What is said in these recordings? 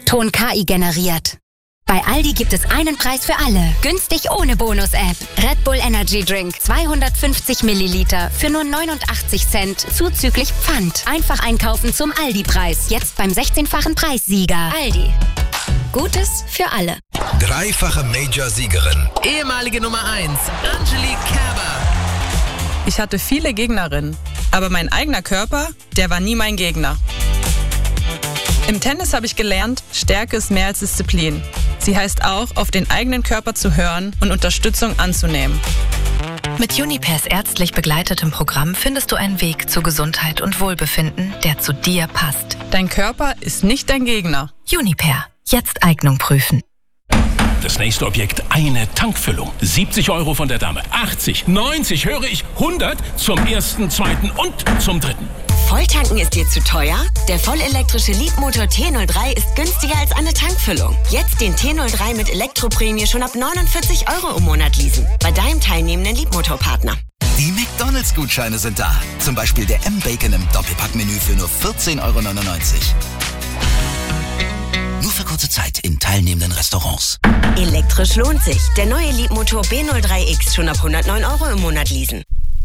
Ton KI generiert. Bei Aldi gibt es einen Preis für alle. Günstig ohne Bonus-App. Red Bull Energy Drink 250 Milliliter für nur 89 Cent zuzüglich Pfand. Einfach einkaufen zum Aldi-Preis. Jetzt beim 16-fachen Preissieger. Aldi. Gutes für alle. Dreifache Major-Siegerin. Ehemalige Nummer 1, Angelique Kerber. Ich hatte viele Gegnerinnen, aber mein eigener Körper, der war nie mein Gegner. Im Tennis habe ich gelernt, Stärke ist mehr als Disziplin. Sie heißt auch, auf den eigenen Körper zu hören und Unterstützung anzunehmen. Mit Unipairs ärztlich begleitetem Programm findest du einen Weg zu Gesundheit und Wohlbefinden, der zu dir passt. Dein Körper ist nicht dein Gegner. Unipair. Jetzt Eignung prüfen. Das nächste Objekt, eine Tankfüllung. 70 € von der Dame, 80, 90, höre ich, 100 zum ersten, zweiten und zum dritten. Volltanken ist dir zu teuer? Der vollelektrische Leapmotor T03 ist günstiger als eine Tankfüllung. Jetzt den T03 mit Elektroprämie schon ab 49 € im Monat leasen. Bei deinem teilnehmenden Leapmotor-Partner. Die McDonalds-Gutscheine sind da. Zum Beispiel der M-Bacon im Doppelpackmenü für nur 14,99 €. Nur für kurze Zeit in teilnehmenden Restaurants. Elektrisch lohnt sich. Der neue Leapmotor B03X schon ab 109 € im Monat leasen.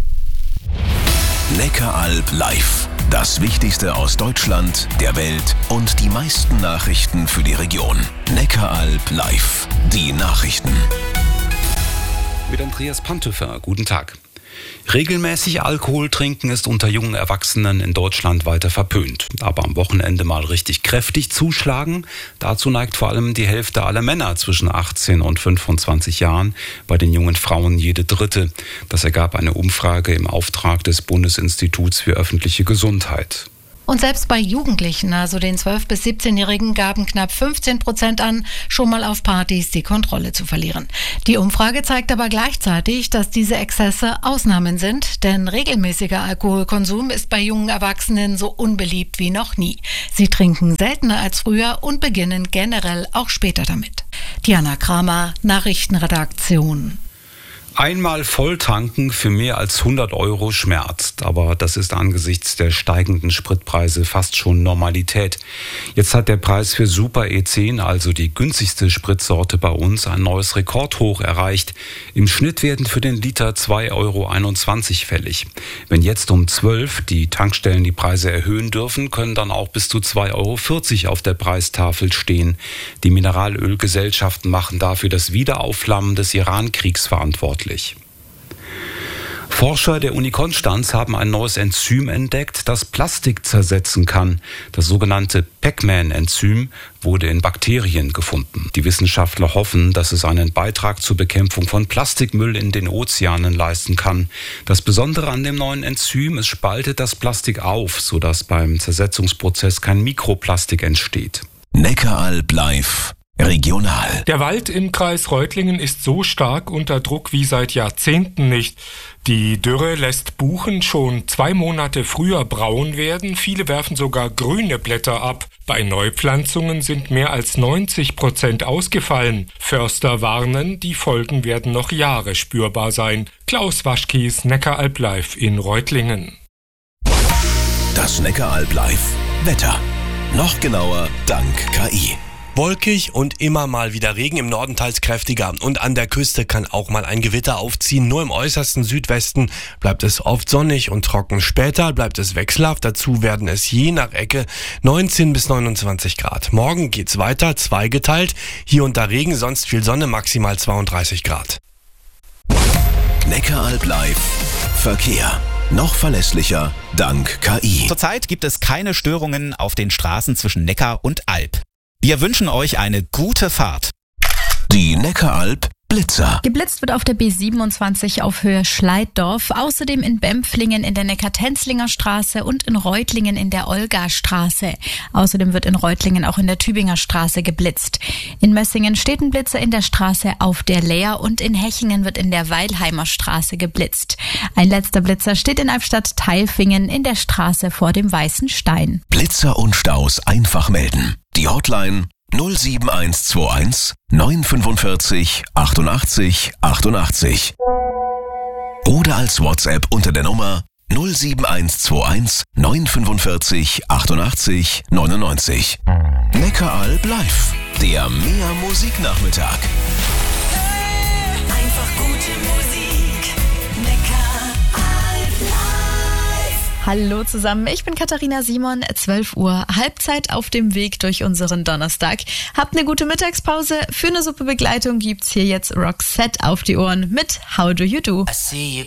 Neckaralb live. Das Wichtigste aus Deutschland, der Welt und die meisten Nachrichten für die Region. Neckaralb live. Die Nachrichten. Mit Andreas Pantöfer. Guten Tag. Regelmäßig Alkohol trinken ist unter jungen Erwachsenen in Deutschland weiter verpönt. Aber am Wochenende mal richtig kräftig zuschlagen, dazu neigt vor allem die Hälfte aller Männer zwischen 18 und 25 Jahren, bei den jungen Frauen jede dritte. Das ergab eine Umfrage im Auftrag des Bundesinstituts für öffentliche Gesundheit. Und selbst bei Jugendlichen, also den 12- bis 17-Jährigen, gaben knapp 15% an, schon mal auf Partys die Kontrolle zu verlieren. Die Umfrage zeigt aber gleichzeitig, dass diese Exzesse Ausnahmen sind, denn regelmäßiger Alkoholkonsum ist bei jungen Erwachsenen so unbeliebt wie noch nie. Sie trinken seltener als früher und beginnen generell auch später damit. Diana Kramer, Nachrichtenredaktion. Einmal volltanken für mehr als 100 € schmerzt, aber das ist angesichts der steigenden Spritpreise fast schon Normalität. Jetzt hat der Preis für Super E10, also die günstigste Spritsorte bei uns, ein neues Rekordhoch erreicht. Im Schnitt werden für den Liter 2,21 € fällig. Wenn jetzt um 12 die Tankstellen die Preise erhöhen dürfen, können dann auch bis zu 2,40 € auf der Preistafel stehen. Die Mineralölgesellschaften machen dafür das Wiederaufflammen des Iran-Kriegs verantwortlich. Forscher der Uni Konstanz haben ein neues Enzym entdeckt, das Plastik zersetzen kann. Das sogenannte Pac-Man-Enzym wurde in Bakterien gefunden. Die Wissenschaftler hoffen, dass es einen Beitrag zur Bekämpfung von Plastikmüll in den Ozeanen leisten kann. Das Besondere an dem neuen Enzym, es spaltet das Plastik auf, sodass beim Zersetzungsprozess kein Mikroplastik entsteht. Neckaralb live. Regional. Der Wald im Kreis Reutlingen ist so stark unter Druck wie seit Jahrzehnten nicht. Die Dürre lässt Buchen schon 2 Monate früher braun werden. Viele werfen sogar grüne Blätter ab. Bei Neupflanzungen sind mehr als 90% ausgefallen. Förster warnen, die Folgen werden noch Jahre spürbar sein. Klaus Waschkies, Neckaralb live in Reutlingen. Das Neckaralb live. Wetter. Noch genauer dank KI. Wolkig und immer mal wieder Regen, im Norden teils kräftiger. Und an der Küste kann auch mal ein Gewitter aufziehen. Nur im äußersten Südwesten bleibt es oft sonnig und trocken. Später bleibt es wechselhaft. Dazu werden es je nach Ecke 19 bis 29 Grad. Morgen geht's weiter, zweigeteilt. Hier und da Regen, sonst viel Sonne, maximal 32 Grad. Neckaralb live. Verkehr. Noch verlässlicher dank KI. Zurzeit gibt es keine Störungen auf den Straßen zwischen Neckar und Alb. Wir wünschen euch eine gute Fahrt. Die Neckaralb Blitzer. Geblitzt wird auf der B27 auf Höhe Schleiddorf, außerdem in Bempflingen in der Neckar-Tenzlinger Straße und in Reutlingen in der Olga-Straße. Außerdem wird in Reutlingen auch in der Tübinger Straße geblitzt. In Mössingen steht ein Blitzer in der Straße auf der Leer und in Hechingen wird in der Weilheimer Straße geblitzt. Ein letzter Blitzer steht in Albstadt-Tailfingen in der Straße vor dem Weißen Stein. Blitzer und Staus einfach melden. Die Hotline 07121 945 88 88. Oder als WhatsApp unter der Nummer 07121 945 88 99. Neckaralb live, der Mehr Musiknachmittag. Einfach gute Musik. Neckaralb live. Hallo zusammen, ich bin Katharina Simon, 12 Uhr, Halbzeit auf dem Weg durch unseren Donnerstag. Habt eine gute Mittagspause, für eine super Begleitung gibt's hier jetzt Roxette auf die Ohren mit How Do You Do. I see you